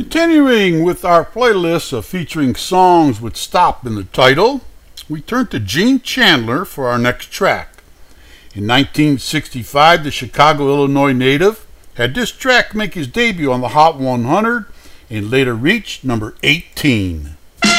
Continuing with our playlist of featuring songs with "stop" in the title, we turn to Gene Chandler for our next track. In 1965, the Chicago, Illinois native had this track make his debut on the Hot 100 and later reached number 18.